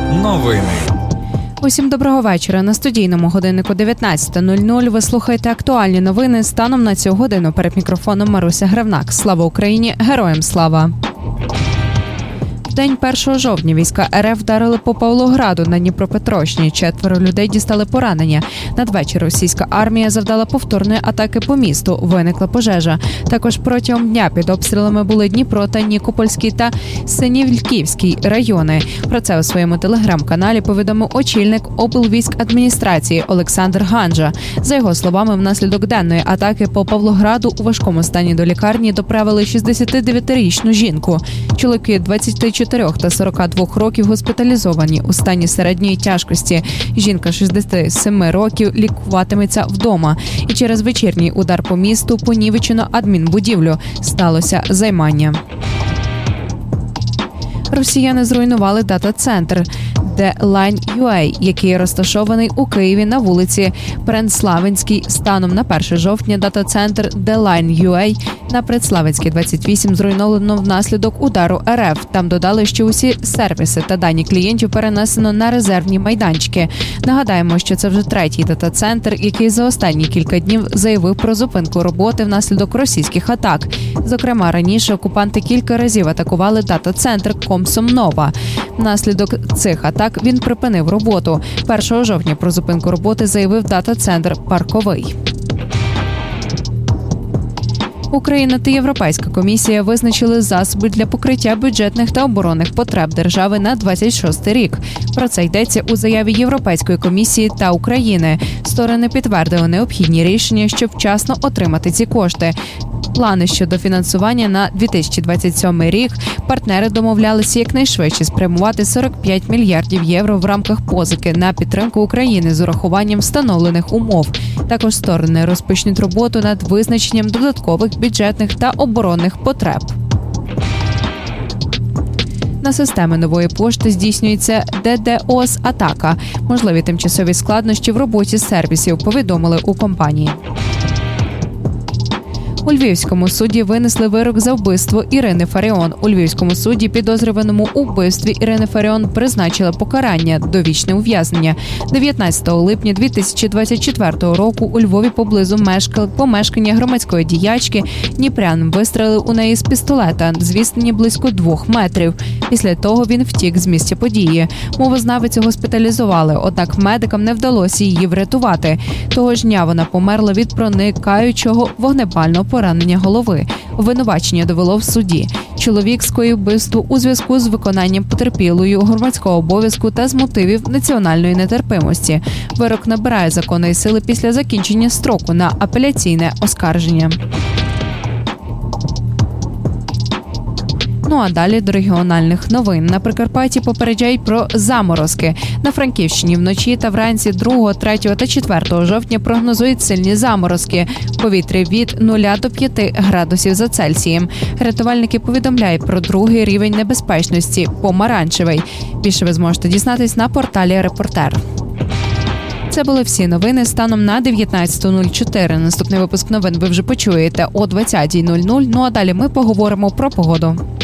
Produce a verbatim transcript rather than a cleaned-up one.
Новини. Усім доброго вечора. На студійному годиннику дев'ятнадцята нуль нуль ви слухаєте актуальні новини станом на цю годину. Перед мікрофоном Маруся Гривнак. Слава Україні! Героям слава! В день першого жовтня війська РФ вдарили по Павлограду на Дніпропетровщині. Четверо людей дістали поранення. Надвечір російська армія завдала повторної атаки по місту. Виникла пожежа. Також протягом дня під обстрілами були Дніпро та Нікопольський та Синівківський райони. Про це у своєму телеграм-каналі повідомив очільник облвійськадміністрації Олександр Ганжа. За його словами, внаслідок денної атаки по Павлограду у важкому стані до лікарні доправили шістдесятидев'ятирічну жінку. Чоловіки двадцяти чотирьох та сорока двох років госпіталізовані у стані середньої тяжкості. Жінка шістдесят сім років лікуватиметься вдома. І через вечірній удар по місту понівечено адмінбудівлю. Сталося займання. Росіяни зруйнували дата-центр DeLine.ua, який розташований у Києві на вулиці Предславинській. Станом на перше жовтня дата-центр DeLine.ua на Предславинській двадцять вісім зруйновано внаслідок удару РФ. Там додали, що усі сервіси та дані клієнтів перенесено на резервні майданчики. Нагадаємо, що це вже третій дата-центр, який за останні кілька днів заявив про зупинку роботи внаслідок російських атак. Зокрема, раніше окупанти кілька разів атакували дата-центр Комсомнова. Внаслідок цих атак він припинив роботу. першого жовтня про зупинку роботи заявив дата-центр Парковий. Україна та Європейська комісія визначили засоби для покриття бюджетних та оборонних потреб держави на двадцять шостий рік. Про це йдеться у заяві Європейської комісії та України. Сторони підтвердили необхідні рішення, щоб вчасно отримати ці кошти. Плани щодо фінансування на дві тисячі двадцять сьомий рік партнери домовлялися якнайшвидше спрямувати сорок п'ять мільярдів євро в рамках позики на підтримку України з урахуванням встановлених умов. Також сторони розпочнуть роботу над визначенням додаткових бюджетних та оборонних потреб. На системи нової пошти здійснюється DDoS-атака. Можливі тимчасові складнощі в роботі сервісів, повідомили у компанії. У Львівському суді винесли вирок за вбивство Ірини Фаріон. У Львівському суді підозрюваному у вбивстві Ірини Фаріон призначили покарання – довічне ув'язнення. дев'ятнадцятого липня дві тисячі двадцять четвертого року у Львові поблизу помешкання громадської діячки дніпрян вистрелив у неї з пістолета з відстані близько двох метрів. Після того він втік з місця події. Мовознавицю госпіталізували, однак медикам не вдалося її врятувати. Того ж дня вона померла від проникаючого вогнепального поранення голови. Обвинувачення довело в суді. Чоловік скоїв вбивство у зв'язку з виконанням потерпілою громадського обов'язку та з мотивів національної нетерпимості. Вирок набирає законної сили після закінчення строку на апеляційне оскарження. Ну а далі до регіональних новин. На Прикарпатті попереджають про заморозки. На Франківщині вночі та вранці другого, третього та четвертого жовтня прогнозують сильні заморозки. В повітрі від нуля до п'яти градусів за Цельсієм. Рятувальники повідомляють про другий рівень небезпечності – помаранчевий. Більше ви зможете дізнатись на порталі «Репортер». Це були всі новини станом на дев'ятнадцяту нуль чотири. Наступний випуск новин ви вже почуєте о двадцятій нуль нуль. Ну а далі ми поговоримо про погоду.